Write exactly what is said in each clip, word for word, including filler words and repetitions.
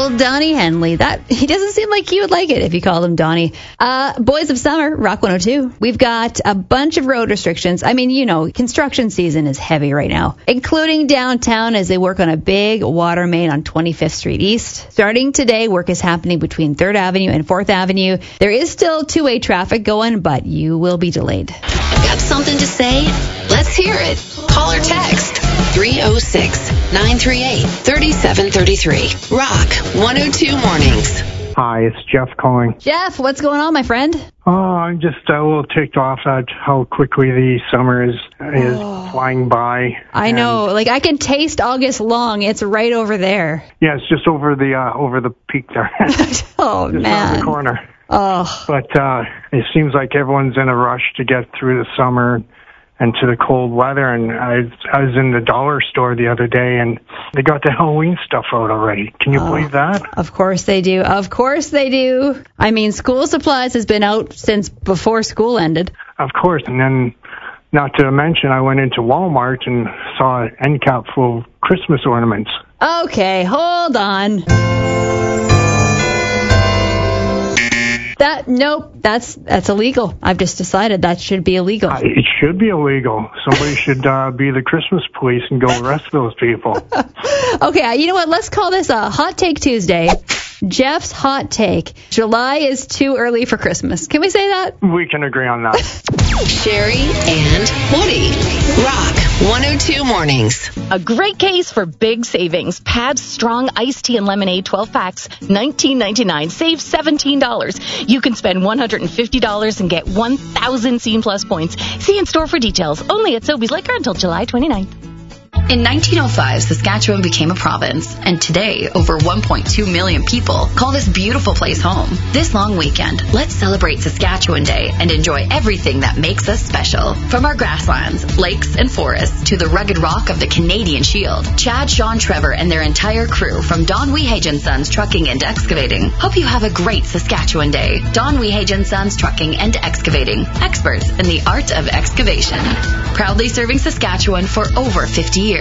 Little Donnie Henley. That he doesn't seem like he would like it if you called him Donnie. Uh, Boys of Summer, Rock one oh two. We've got a bunch of road restrictions. I mean, you know, construction season is heavy right now, including downtown as they work on a big water main on twenty-fifth Street East. Starting today, work is happening between third Avenue and fourth Avenue. There is still two-way traffic going, but you will be delayed. Got something to say? Let's hear it. Call or text three oh six, nine three eight, three seven three three. Rock one oh two Mornings. Hi, it's Jeff calling. Jeff, what's going on, my friend? Oh, I'm just a little ticked off at how quickly the summer is is Oh. flying by. I And, know. Like, I can taste August long. It's right over there. Yeah, it's just over the uh, over the peak there. Oh, Just around the man. corner. Oh, But uh, it seems like everyone's in a rush to get through the summer and to the cold weather. And I, I was in the dollar store the other day, and they got the Halloween stuff out already. Can you Oh. believe that? of course they do. Of course they do. I mean, school supplies has been out since before school ended. Of course. And then, not to mention, I went into Walmart and saw an end cap full of Christmas ornaments. Okay, hold on. That, nope, that's that's illegal. I've just decided that should be illegal. Uh, It should be illegal. Somebody should uh, be the Christmas police and go arrest those people. Okay, you know what? Let's call this a Hot Take Tuesday. Jeff's Hot Take. July is too early for Christmas. Can we say that? We can agree on that. Sherry and Woody. Rock one oh two Mornings. A great case for big savings. Pabst Strong Iced Tea and Lemonade twelve packs, nineteen ninety-nine. Save seventeen dollars. You can spend one hundred fifty dollars and get one thousand Scene Plus points. See in store for details. Only at Sobeys Liquor until July twenty-ninth. In nineteen oh five, Saskatchewan became a province, and today, over one point two million people call this beautiful place home. This long weekend, let's celebrate Saskatchewan Day and enjoy everything that makes us special. From our grasslands, lakes, and forests to the rugged rock of the Canadian Shield, Chad, Sean, Trevor, and their entire crew from Don Wehage and Sons Trucking and Excavating hope you have a great Saskatchewan Day. Don Wehage and Sons Trucking and Excavating, experts in the art of excavation. Proudly serving Saskatchewan for over fifty years.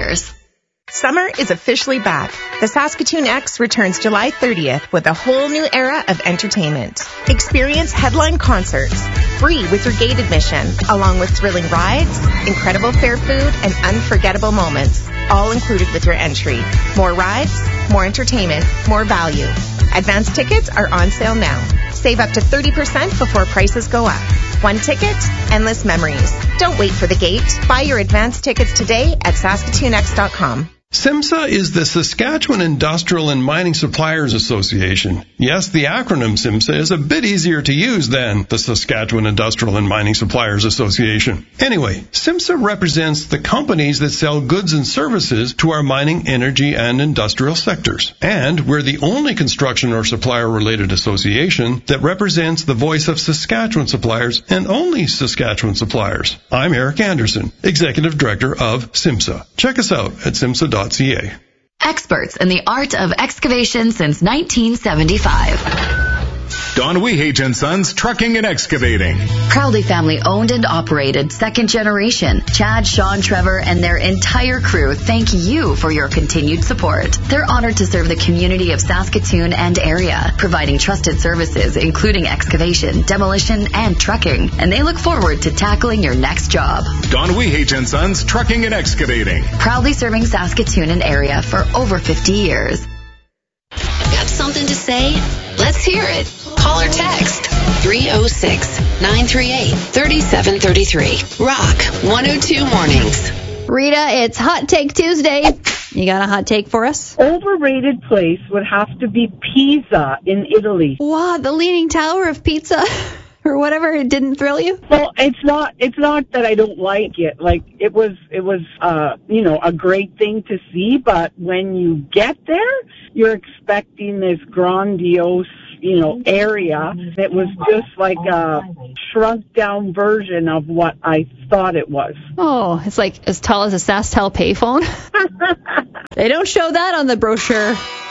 Summer is officially back. The Saskatoon X returns July thirtieth with a whole new era of entertainment. Experience headline concerts, free with your gate admission, along with thrilling rides, incredible fair food, and unforgettable moments, all included with your entry. More rides, more entertainment, more value. Advance tickets are on sale now. Save up to thirty percent before prices go up. One ticket, endless memories. Don't wait for the gate. Buy your advance tickets today at Saskatoon X dot com. SIMSA is the Saskatchewan Industrial and Mining Suppliers Association. Yes, the acronym SIMSA is a bit easier to use than the Saskatchewan Industrial and Mining Suppliers Association. Anyway, SIMSA represents the companies that sell goods and services to our mining, energy, and industrial sectors. And we're the only construction or supplier-related association that represents the voice of Saskatchewan suppliers and only Saskatchewan suppliers. I'm Eric Anderson, Executive Director of SIMSA. Check us out at simsa dot c a. Experts in the art of excavation since nineteen seventy-five. Don Wehage and Sons Trucking and Excavating. Proudly family owned and operated, second generation. Chad, Sean, Trevor, and their entire crew thank you for your continued support. They're honored to serve the community of Saskatoon and area, providing trusted services including excavation, demolition, and trucking. And they look forward to tackling your next job. Don Wehage and Sons Trucking and Excavating. Proudly serving Saskatoon and area for over fifty years. Got something to say? Let's hear it. Call or text three oh six, nine three eight, three seven three three. Rock one oh two Mornings. Rita, it's Hot Take Tuesday. You got a hot take for us? Overrated place would have to be Pisa in Italy. Wow, the Leaning Tower of Pizza or whatever, it didn't thrill you? Well, it's not it's not that I don't like it. Like it was it was uh you know, a great thing to see, but when you get there, you're expecting this grandiose, you know, area. It was just like a shrunk down version of what I thought it was. Oh, it's like as tall as a SaskTel payphone? They don't show that on the brochure.